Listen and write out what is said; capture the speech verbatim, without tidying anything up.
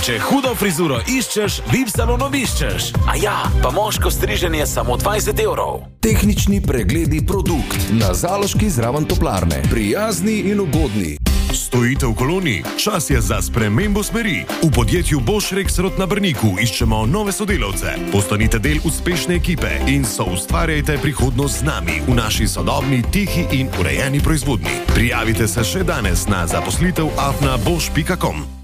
če hudo frizuro iščeš, Vip salon obiščeš. A ja, pa moško striženje samo dvajset evrov. Tehnični pregledi produkt na Zaloški zraven toplarne. Prijazni in ugodni. Stojite v koloni? Čas je za spremembo smeri. V podjetju Bosch Rexroth na Brniku iščemo nove sodelavce. Postanite del uspešne ekipe in soustvarjajte prihodnost z nami v naši sodobni, tihi in urejeni proizvodnji. Prijavite se še danes na zaposlitev afna bosch pika com.